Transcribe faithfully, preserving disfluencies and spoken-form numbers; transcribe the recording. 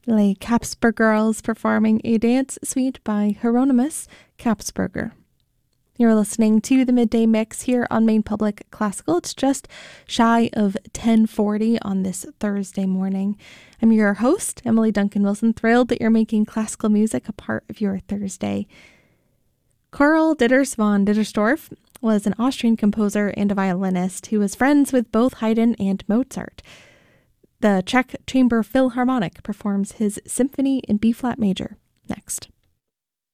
Les Capsper Girls performing a dance suite by Hieronymus Capsperger. You're listening to the Midday Mix here on Maine Public Classical. It's just shy of ten forty on this Thursday morning. I'm your host, Emily Duncan Wilson, thrilled that you're making classical music a part of your Thursday. Karl Ditters von Dittersdorf was an Austrian composer and a violinist who was friends with both Haydn and Mozart. The Czech Chamber Philharmonic performs his symphony in B-flat major next.